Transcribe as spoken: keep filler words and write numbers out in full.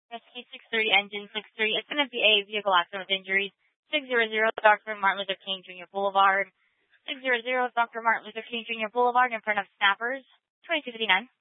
Rescue six thirty, engine six three. It's going to be a vehicle accident with injuries. six hundred, Doctor Martin Luther King Junior Boulevard. six hundred, Doctor Martin Luther King Junior Boulevard in front of Snappers. twenty-two fifty-nine.